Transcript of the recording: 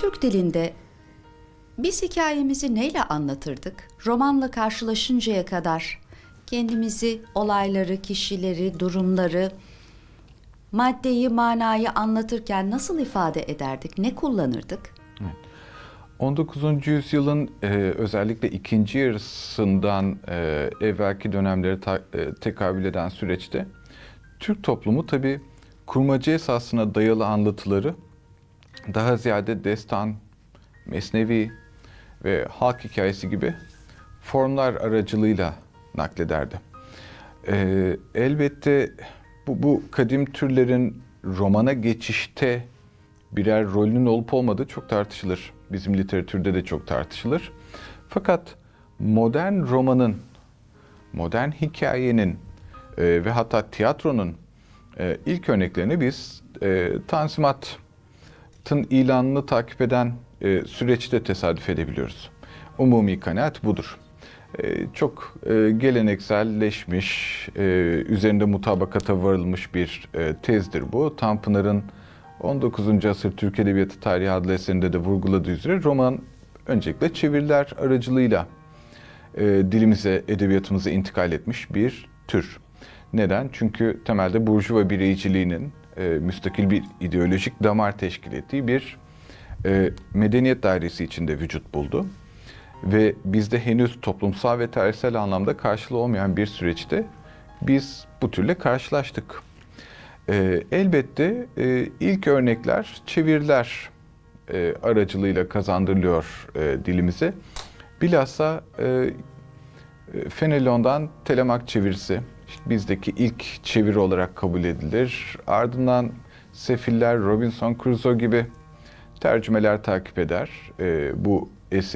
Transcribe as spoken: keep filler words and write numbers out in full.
Türk dilinde biz hikayemizi neyle anlatırdık? Romanla karşılaşıncaya kadar kendimizi, olayları, kişileri, durumları, maddeyi, manayı anlatırken nasıl ifade ederdik? Ne kullanırdık? on dokuzuncu yüzyılın e, özellikle ikinci yarısından e, evvelki dönemlere ta, e, tekabül eden süreçte Türk toplumu tabii kurmaca esasına dayalı anlatıları daha ziyade destan, mesnevi ve halk hikayesi gibi formlar aracılığıyla naklederdi. E, elbette bu, bu kadim türlerin romana geçişte birer rolünün olup olmadığı çok tartışılır. Bizim literatürde de çok tartışılır. Fakat modern romanın, modern hikayenin e, ve hatta tiyatronun e, ilk örneklerini biz e, Tanzimat'ın ilanını takip eden e, süreçte tesadüf edebiliyoruz. Umumi kanaat budur. E, çok e, gelenekselleşmiş, e, üzerinde mutabakata varılmış bir e, tezdir bu. Tanpınar'ın on dokuzuncu asır Türk Edebiyatı Tarihi adlı eserinde de vurguladığı üzere roman öncelikle çeviriler aracılığıyla e, dilimize, edebiyatımıza intikal etmiş bir tür. Neden? Çünkü temelde burjuva bireyciliğinin e, müstakil bir ideolojik damar teşkil ettiği bir e, medeniyet dairesi içinde vücut buldu. Ve bizde henüz toplumsal ve tarihsel anlamda karşılığı olmayan bir süreçte biz bu türle karşılaştık. E, elbette e, ilk örnekler çeviriler e, aracılığıyla kazandırılıyor e, dilimize. Bilhassa e, Fenelon'dan Telemak çevirisi işte bizdeki ilk çeviri olarak kabul edilir. Ardından Sefiller, Robinson Crusoe gibi tercümeler takip eder e, bu eseri.